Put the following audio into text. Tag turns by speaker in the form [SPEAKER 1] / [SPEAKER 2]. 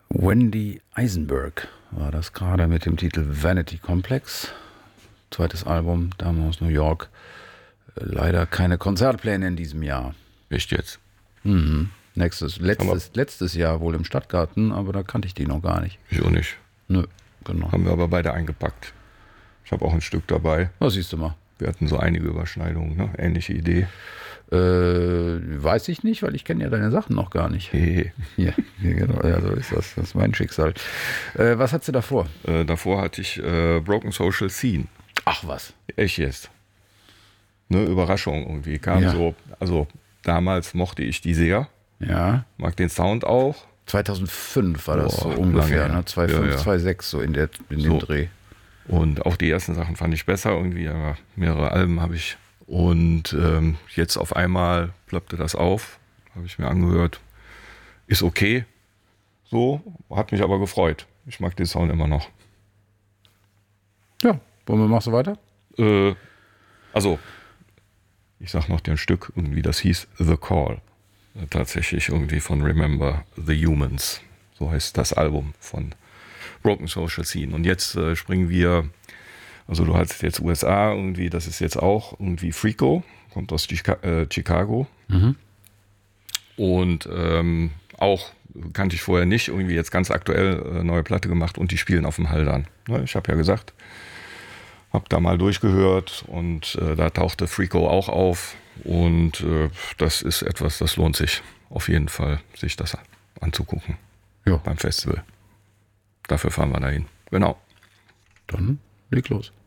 [SPEAKER 1] Wendy Eisenberg war das gerade mit dem Titel Vanity Complex. Zweites Album, Dame aus New York. Leider keine Konzertpläne in diesem Jahr.
[SPEAKER 2] Echt jetzt?
[SPEAKER 1] Letztes Jahr wohl im Stadtgarten, aber da kannte ich die noch gar nicht.
[SPEAKER 2] Ich auch nicht.
[SPEAKER 1] Nö, genau.
[SPEAKER 2] Haben wir aber beide eingepackt. Ich habe auch ein Stück dabei.
[SPEAKER 1] Was siehst du mal?
[SPEAKER 2] Wir hatten so einige Überschneidungen, ne? Ähnliche Idee.
[SPEAKER 1] Weiß ich nicht, weil ich kenne ja deine Sachen noch gar nicht.
[SPEAKER 2] Hey.
[SPEAKER 1] Ja, genau, ja, so ist das. Das ist mein Schicksal. Was hattest du davor?
[SPEAKER 2] Davor hatte ich Broken Social Scene.
[SPEAKER 1] Ach was.
[SPEAKER 2] Echt jetzt. Ne, Überraschung irgendwie. Kam so, also damals mochte ich die sehr.
[SPEAKER 1] Ja.
[SPEAKER 2] Mag den Sound auch.
[SPEAKER 1] 2005 war das so ungefähr, ne? 2005, 2006, so in dem Dreh.
[SPEAKER 2] Und auch die ersten Sachen fand ich besser irgendwie, aber mehrere Alben habe ich. Und jetzt auf einmal ploppte das auf, habe ich mir angehört. Ist okay, so, hat mich aber gefreut. Ich mag den Sound immer noch.
[SPEAKER 1] Ja, machst du weiter?
[SPEAKER 2] Also, ich sag noch dir ein Stück, irgendwie, das hieß The Call. Tatsächlich irgendwie von Remember the Humans. So heißt das Album von Broken Social Scene. Und jetzt springen wir, also du hast jetzt USA irgendwie, das ist jetzt auch irgendwie Freako, kommt aus Chicago. Und auch kannte ich vorher nicht, irgendwie jetzt ganz aktuell neue Platte gemacht und die spielen auf dem Haldern. Ne, ich habe ja gesagt, habe da mal durchgehört und da tauchte Freako auch auf. Und das ist etwas, das lohnt sich auf jeden Fall, sich das anzugucken beim Festival. Dafür fahren wir dahin. Genau.
[SPEAKER 1] Dann leg los.